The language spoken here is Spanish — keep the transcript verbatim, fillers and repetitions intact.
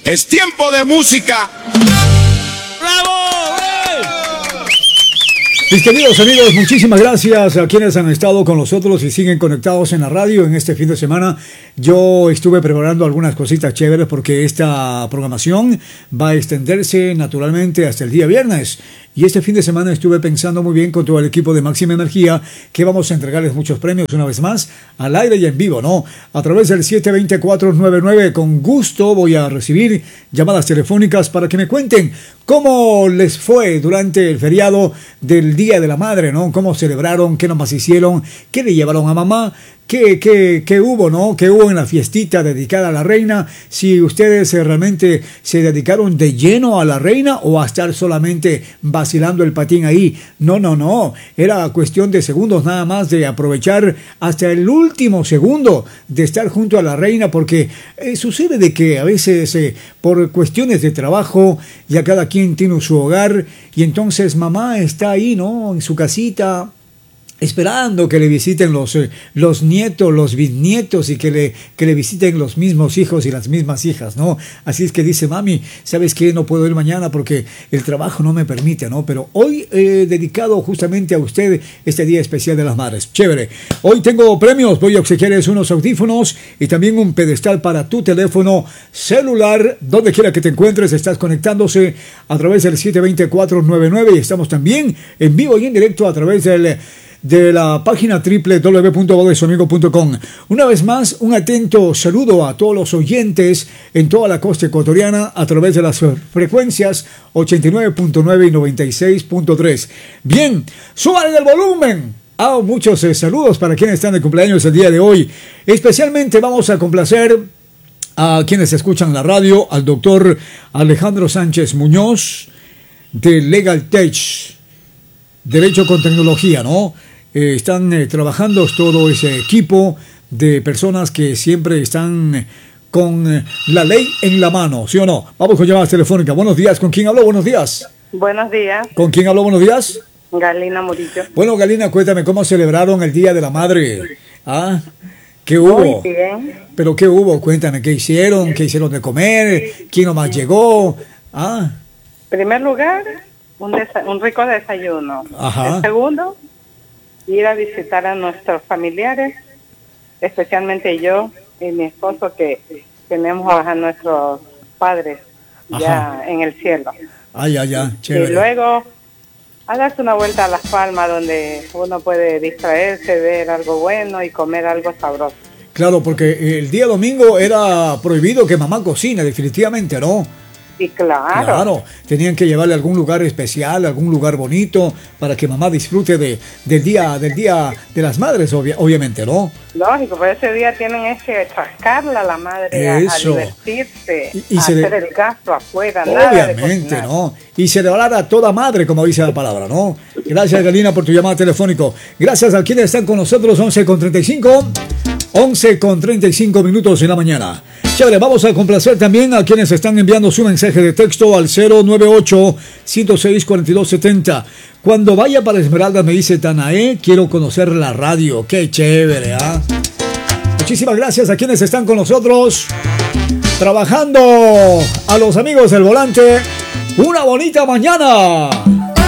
Es tiempo de música. ¡Bravo! Mis queridos amigos, muchísimas gracias a quienes han estado con nosotros y siguen conectados en la radio en este fin de semana. Yo estuve preparando algunas cositas chéveres porque esta programación va a extenderse naturalmente hasta el día viernes. Y este fin de semana estuve pensando muy bien con todo el equipo de Máxima Energía que vamos a entregarles muchos premios una vez más al aire y en vivo, ¿no? A través del siete dos cuatro nueve nueve, con gusto voy a recibir llamadas telefónicas para que me cuenten cómo les fue durante el feriado del Día de la Madre, ¿no? Cómo celebraron, qué nomás hicieron, qué le llevaron a mamá. ¿Qué, qué, ¿Qué hubo, no? ¿Qué hubo en la fiestita dedicada a la reina? Si ustedes eh, realmente se dedicaron de lleno a la reina o a estar solamente vacilando el patín ahí. No, no, no. Era cuestión de segundos nada más de aprovechar hasta el último segundo de estar junto a la reina porque eh, sucede de que a veces eh, por cuestiones de trabajo ya cada quien tiene su hogar y entonces mamá está ahí, ¿no? En su casita, esperando que le visiten los, eh, los nietos, los bisnietos y que le, que le visiten los mismos hijos y las mismas hijas, ¿no? Así es que dice, mami, ¿sabes qué? No puedo ir mañana porque el trabajo no me permite, ¿no? Pero hoy he eh, dedicado justamente a usted este Día Especial de las Madres. Chévere. Hoy tengo premios, voy a obsequiarles unos audífonos y también un pedestal para tu teléfono celular. Donde quiera que te encuentres, estás conectándose a través del siete dos cuatro nueve nueve y estamos también en vivo y en directo a través del de la página doble u doble u doble u punto voz de su amigo punto com. Una vez más, un atento saludo a todos los oyentes en toda la costa ecuatoriana a través de las frecuencias ochenta y nueve punto nueve y noventa y seis punto tres. Bien, suban el volumen. Ah, muchos eh, saludos para quienes están de cumpleaños el día de hoy. Especialmente vamos a complacer a quienes escuchan la radio, al doctor Alejandro Sánchez Muñoz de Legal Tech, Derecho con Tecnología, ¿no? Eh, están eh, trabajando todo ese equipo de personas que siempre están con eh, la ley en la mano, ¿sí o no? Vamos con llamadas telefónicas. Buenos días, ¿con quién hablo? Buenos días. Buenos días. ¿Con quién hablo? Buenos días. Galina Murillo. Bueno, Galina, cuéntame, ¿cómo celebraron el Día de la Madre? ¿Ah? ¿Qué hubo? Muy bien. ¿Pero qué hubo? Cuéntame, ¿qué hicieron? ¿Qué hicieron de comer? ¿Quién nomás llegó? ¿Ah? En primer lugar, un, desa- un rico desayuno. Ajá. El segundo, ir a visitar a nuestros familiares, especialmente yo y mi esposo, que tenemos a nuestros padres ya Ajá. en el cielo. Ah, ya, ya, chévere. Y luego a darse una vuelta a Las Palmas, donde uno puede distraerse, ver algo bueno y comer algo sabroso. Claro, porque el día domingo era prohibido que mamá cocine, definitivamente, ¿no? Y claro. Claro, tenían que llevarle a algún lugar especial, algún lugar bonito, para que mamá disfrute de, del día del día de las madres, obvia, obviamente, ¿no? Lógico, por ese día tienen es que trascarla a la madre a, a Eso. divertirse, Y- y a se hacer le- el gasto afuera, nada de Obviamente, cocinar. ¿no? Y celebrar a toda madre, como dice la palabra, ¿no? Gracias, Galina, por tu llamada telefónico. Gracias a quienes están con nosotros, once con treinta y cinco. once con treinta y cinco minutos en la mañana. Chévere, vamos a complacer también a quienes están enviando su mensaje de texto al cero nueve ocho, ciento seis, cuarenta y dos setenta. Cuando vaya para Esmeralda me dice Tanaé, quiero conocer la radio. Qué chévere, ¿ah? Muchísimas gracias a quienes están con nosotros trabajando. A los amigos del volante, una bonita mañana.